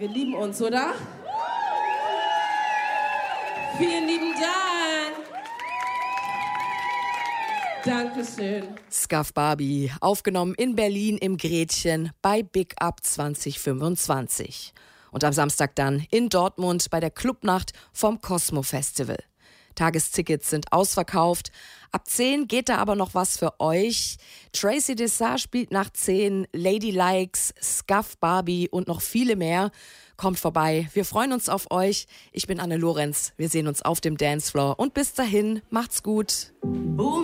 Wir lieben uns, oder? Vielen lieben Dank. Dankeschön. Scuff Barbie, aufgenommen in Berlin im Gretchen bei Big Up 2025. Und am Samstag dann in Dortmund bei der Clubnacht vom Cosmo Festival. Tagestickets sind ausverkauft. Ab 10 geht da aber noch was für euch. Tracy Dessart spielt nach 10, Ladylikes, Scuff Barbie und noch viele mehr. Kommt vorbei, wir freuen uns auf euch. Ich bin Anne Lorenz, wir sehen uns auf dem Dancefloor und bis dahin, macht's gut.